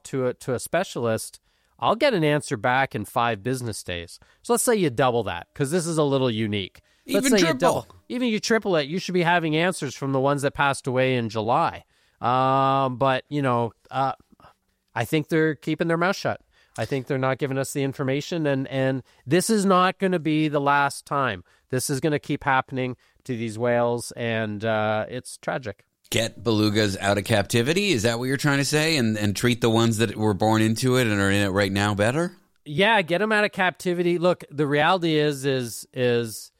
to a specialist, I'll get an answer back in 5 business days. So let's say you double that, because this is a little unique. Even triple. Even you triple it, you should be having answers from the ones that passed away in July. But, I think they're keeping their mouth shut. I think they're not giving us the information, and this is not going to be the last time. This is going to keep happening to these whales, and it's tragic. Get belugas out of captivity? Is that what you're trying to say? And treat the ones that were born into it and are in it right now better? Yeah, get them out of captivity. Look, the reality is these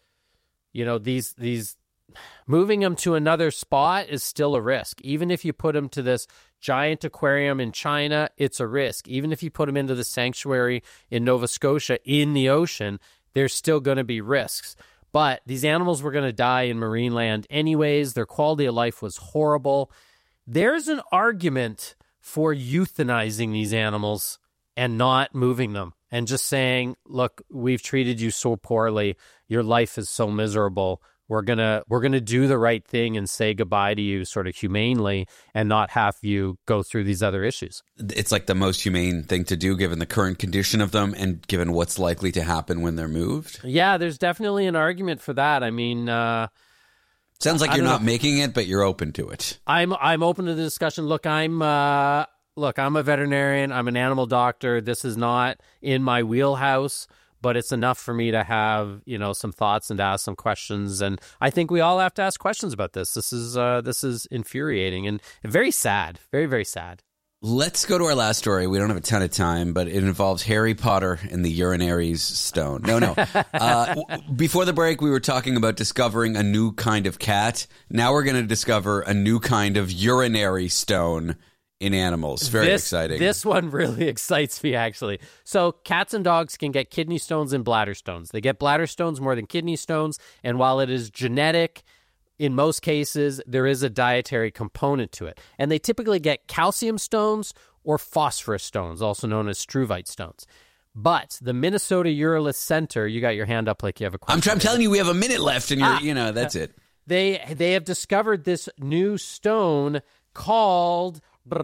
moving them to another spot is still a risk. Even if you put them to this giant aquarium in China, it's a risk. Even if you put them into the sanctuary in Nova Scotia in the ocean, there's still going to be risks. But these animals were going to die in marine land anyways. Their quality of life was horrible. There's an argument for euthanizing these animals and not moving them and just saying, look, we've treated you so poorly. Your life is so miserable. We're gonna do the right thing and say goodbye to you sort of humanely and not have you go through these other issues. It's like the most humane thing to do given the current condition of them and given what's likely to happen when they're moved. Yeah, there's definitely an argument for that. I mean, sounds like you're not making it, but you're open to it. I'm open to the discussion. Look, I'm a veterinarian. I'm an animal doctor. This is not in my wheelhouse, but it's enough for me to have, some thoughts and to ask some questions. And I think we all have to ask questions about this. This is infuriating and very sad. Very, very sad. Let's go to our last story. We don't have a ton of time, but it involves Harry Potter and the Urinaries stone. No. Before the break, we were talking about discovering a new kind of cat. Now we're going to discover a new kind of urinary stone in animals. Very exciting. This one really excites me, actually. So cats and dogs can get kidney stones and bladder stones. They get bladder stones more than kidney stones, and while it is genetic, in most cases, there is a dietary component to it. And they typically get calcium stones or phosphorus stones, also known as struvite stones. But the Minnesota Urolith Center, you got your hand up like you have a question. I'm telling you, we have a minute left, and that's it. They have discovered this new stone called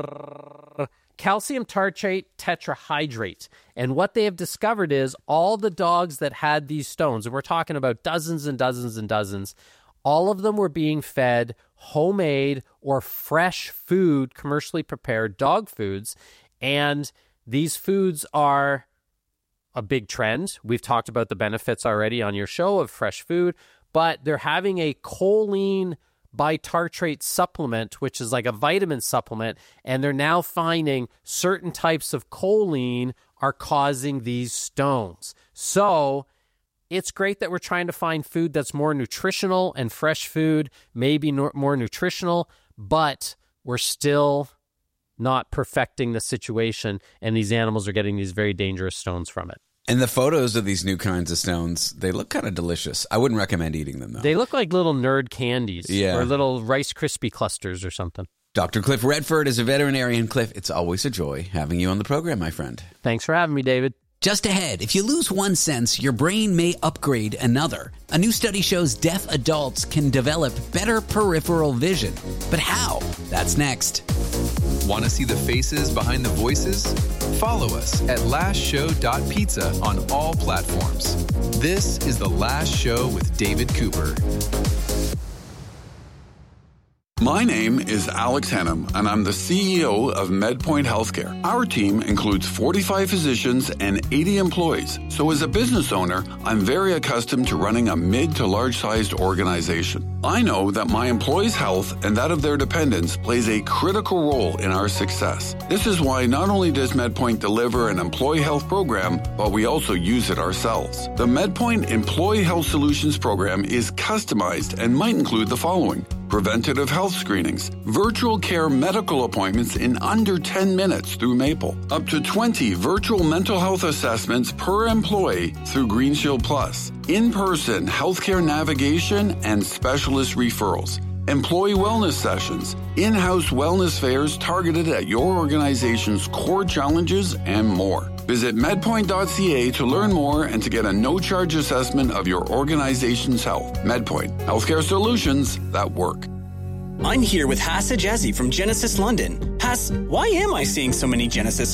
calcium tartrate tetrahydrate. And what they have discovered is all the dogs that had these stones, and we're talking about dozens and dozens and dozens, all of them were being fed homemade or fresh food, commercially prepared dog foods. And these foods are a big trend. We've talked about the benefits already on your show of fresh food, but they're having a choline bitartrate supplement, which is like a vitamin supplement, and they're now finding certain types of choline are causing these stones. So it's great that we're trying to find food that's more nutritional, and fresh food may be more nutritional, but we're still not perfecting the situation, and these animals are getting these very dangerous stones from it. And the photos of these new kinds of stones, they look kind of delicious. I wouldn't recommend eating them, though. They look like little nerd candies or little Rice Krispie clusters or something. Dr. Cliff Redford is a veterinarian. Cliff, it's always a joy having you on the program, my friend. Thanks for having me, David. Just ahead, if you lose one sense, your brain may upgrade another. A new study shows deaf adults can develop better peripheral vision. But how? That's next. Want to see the faces behind the voices? Follow us at lastshow.pizza on all platforms. This is The Last Show with David Cooper. My name is Alex Hennum, and I'm the CEO of MedPoint Healthcare. Our team includes 45 physicians and 80 employees. So as a business owner, I'm very accustomed to running a mid to large-sized organization. I know that my employees' health and that of their dependents plays a critical role in our success. This is why not only does MedPoint deliver an employee health program, but we also use it ourselves. The MedPoint Employee Health Solutions program is customized and might include the following: preventative health screenings, virtual care medical appointments in under 10 minutes through Maple, up to 20 virtual mental health assessments per employee through GreenShield Plus, in-person healthcare navigation and specialist referrals, employee wellness sessions, in-house wellness fairs targeted at your organization's core challenges, and more. Visit medpoint.ca to learn more and to get a no-charge assessment of your organization's health. MedPoint, healthcare solutions that work. I'm here with Hassa Jazzy from Genesis London. Hass, why am I seeing so many Genesis